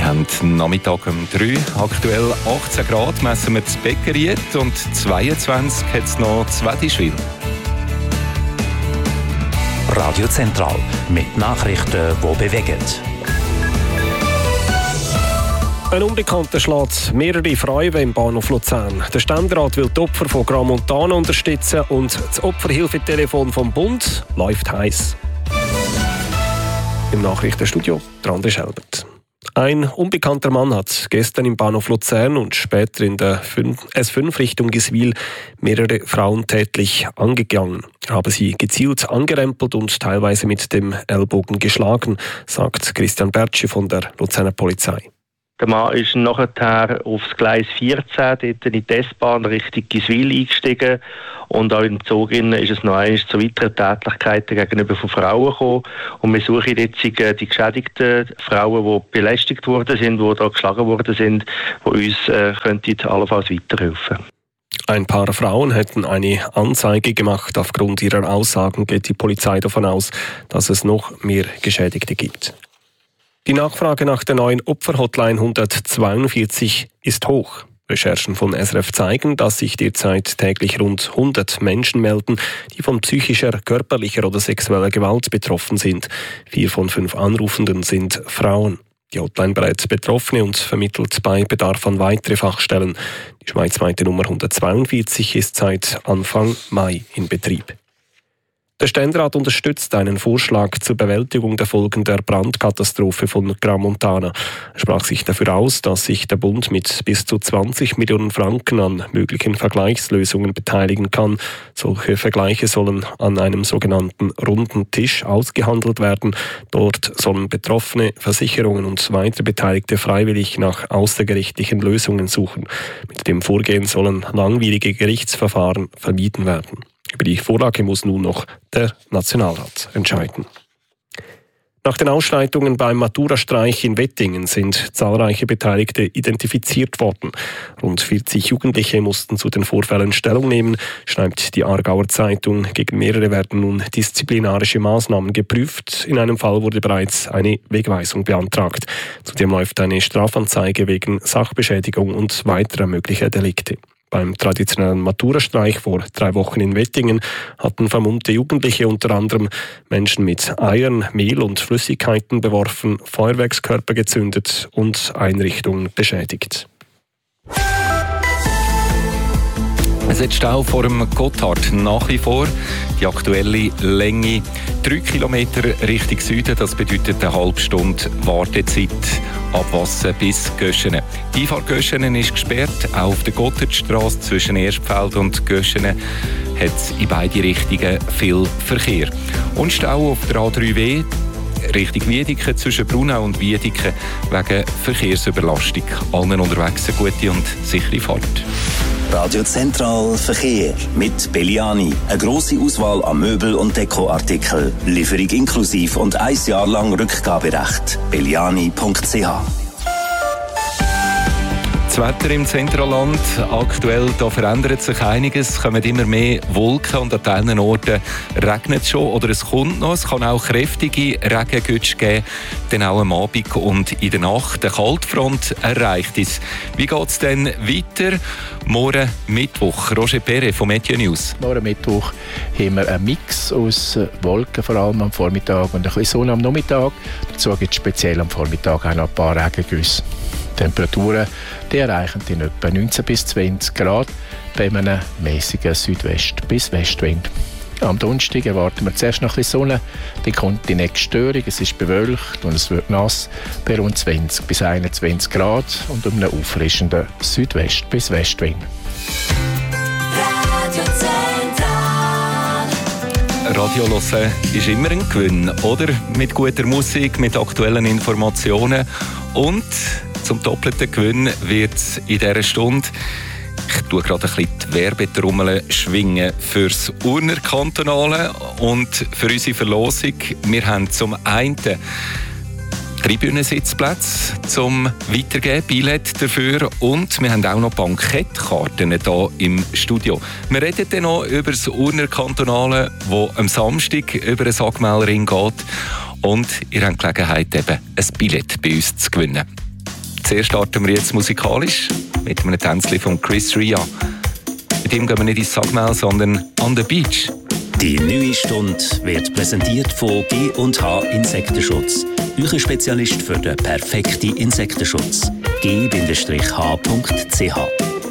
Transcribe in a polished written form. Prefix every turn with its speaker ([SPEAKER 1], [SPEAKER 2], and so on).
[SPEAKER 1] haben Nachmittag um 3, aktuell 18 Grad, messen wir das Beckeriet und 22 hat es noch Zwedischwil.
[SPEAKER 2] Radio Zentral mit Nachrichten, die bewegen.
[SPEAKER 3] Ein Unbekannter schlägt mehrere Feuerwehr im Bahnhof Luzern. Der Ständerat will die Opfer von Gramontana unterstützen und das Opferhilfetelefon vom Bund läuft heiß. Im Nachrichtenstudio André Schelbert. Ein unbekannter Mann hat gestern im Bahnhof Luzern und später in der S5 Richtung Giswil mehrere Frauen tätlich angegangen. Er habe sie gezielt angerempelt und teilweise mit dem Ellbogen geschlagen, sagt Christian Bertschi von der Luzerner Polizei.
[SPEAKER 4] Der Mann ist nachher aufs Gleis 14, dort in die S-Bahn Richtung Giswil eingestiegen. Und auch im Zug ist es noch einmal zu weiteren Tätlichkeiten gegenüber von Frauen gekommen. Und wir suchen jetzt die geschädigten Frauen, die belästigt worden sind, die da geschlagen worden sind, die uns könnten allenfalls weiterhelfen.
[SPEAKER 3] Ein paar Frauen hätten eine Anzeige gemacht. Aufgrund ihrer Aussagen geht die Polizei davon aus, dass es noch mehr Geschädigte gibt. Die Nachfrage nach der neuen Opferhotline 142 ist hoch. Recherchen von SRF zeigen, dass sich derzeit täglich rund 100 Menschen melden, die von psychischer, körperlicher oder sexueller Gewalt betroffen sind. 4 von 5 Anrufenden sind Frauen. Die Hotline berät Betroffene und vermittelt bei Bedarf an weitere Fachstellen. Die schweizweite Nummer 142 ist seit Anfang Mai in Betrieb. Der Ständerat unterstützt einen Vorschlag zur Bewältigung der Folgen der Brandkatastrophe von Gramontana. Er sprach sich dafür aus, dass sich der Bund mit bis zu 20 Millionen Franken an möglichen Vergleichslösungen beteiligen kann. Solche Vergleiche sollen an einem sogenannten runden Tisch ausgehandelt werden. Dort sollen Betroffene, Versicherungen und weitere Beteiligte freiwillig nach außergerichtlichen Lösungen suchen. Mit dem Vorgehen sollen langwierige Gerichtsverfahren vermieden werden. Über die Vorlage muss nun noch der Nationalrat entscheiden. Nach den Ausschreitungen beim Maturastreich in Wettingen sind zahlreiche Beteiligte identifiziert worden. Rund 40 Jugendliche mussten zu den Vorfällen Stellung nehmen, schreibt die Aargauer Zeitung. Gegen mehrere werden nun disziplinarische Maßnahmen geprüft. In einem Fall wurde bereits eine Wegweisung beantragt. Zudem läuft eine Strafanzeige wegen Sachbeschädigung und weiterer möglicher Delikte. Beim traditionellen Maturastreich vor 3 Wochen in Wettingen hatten vermummte Jugendliche unter anderem Menschen mit Eiern, Mehl und Flüssigkeiten beworfen, Feuerwerkskörper gezündet und Einrichtungen beschädigt.
[SPEAKER 1] Es hat Stau vor dem Gotthard nach wie vor. Die aktuelle Länge 3 Kilometer Richtung Süden. Das bedeutet eine halbe Stunde Wartezeit ab Wassen bis Göschenen. Die Einfahrt Göschenen ist gesperrt. Auch auf der Gotthardstrasse zwischen Erstfeld und Göschenen hat es in beide Richtungen viel Verkehr. Und Stau auf der A3W Richtung Wiedeken zwischen Brunau und Wiedeken wegen Verkehrsüberlastung. Allen unterwegs eine gute und sichere Fahrt.
[SPEAKER 2] Radio Zentral Verkehr mit Belliani. Eine grosse Auswahl an Möbel- und Dekoartikeln. Lieferung inklusiv und 1 Jahr lang Rückgaberecht. belliani.ch.
[SPEAKER 1] Das Wetter im Zentralland, aktuell da verändert sich einiges, es kommen immer mehr Wolken und an einigen Orten regnet es schon oder es kommt noch. Es kann auch kräftige Regengüsse geben, dann auch am Abend und in der Nacht. Eine Kaltfront erreicht es. Wie geht es denn weiter? Morgen Mittwoch. Roger Perret von Meteo News.
[SPEAKER 5] Morgen Mittwoch haben wir einen Mix aus Wolken, vor allem am Vormittag und ein bisschen Sonne am Nachmittag. Dazu gibt es speziell am Vormittag auch noch ein paar Regengüsse. Die Temperaturen die erreichen in etwa 19 bis 20 Grad bei einem mäßigen Südwest- bis Westwind. Am Donnerstag erwarten wir zuerst noch ein bisschen Sonne, dann kommt die nächste Störung, es ist bewölkt und es wird nass bei rund 20 bis 21 Grad und einem auffrischenden Südwest- bis Westwind.
[SPEAKER 1] Radio hören ist immer ein Gewinn, oder? Mit guter Musik, mit aktuellen Informationen und zum doppelten Gewinn wird es in dieser Stunde. Ich tue gerade ein bisschen die Werbetrommel schwingen fürs Urner Kantonale und für unsere Verlosung. Wir haben zum einen Tribünensitzplätze zum Weitergeben, Billett dafür und wir haben auch noch Bankettkarten hier im Studio. Wir reden dann noch über das Urner Kantonale, das am Samstag über den Sagmehlring geht und ihr habt die Gelegenheit, eben ein Billett bei uns zu gewinnen. Zuerst starten wir jetzt musikalisch mit einem Tänzchen von Chris Ria. Mit ihm gehen wir nicht ins Sagmel, sondern on the beach.
[SPEAKER 2] Die neue Stunde wird präsentiert von G&H Insektenschutz. Euer Spezialist für den perfekten Insektenschutz. g-h.ch